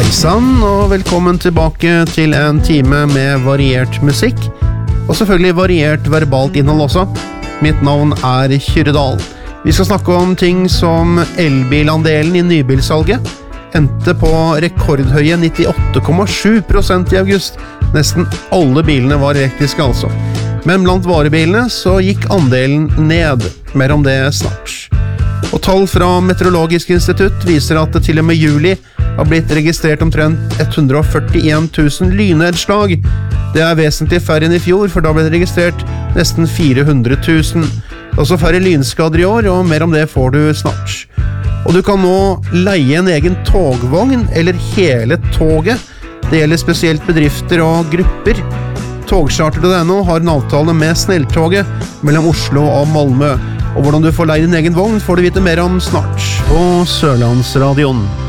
Hei sann, og velkommen tilbake til en time med variert musikk, og selvfølgelig variert verbalt innhold også. Mitt navn er Kyrre Dahl. Vi skal snakke om ting som elbilandelen i nybilsalget endte på rekordhøye 98,7% i august. Nesten alle bilene var elektriske altså. Men blant varebilene så gikk andelen ned. Mer om det snart. Og tall fra Meteorologisk institutt viser at det til og med juli har blitt registrert omtrent 141 000 lynnedslag. Det er vesentlig færre enn i fjor, for da ble det registrert nesten 400 000. Også færre lynskader i år, og mer om det får du snart. Og du kan nå leie en egen togvogn, eller hele toget. Det gjelder spesielt bedrifter og grupper. Togcharter.no har en avtale med Snelltoget mellom Oslo og Malmö. Og hvordan du får leie din egen vogn får du vite mer om snart på Sørlandsradioen.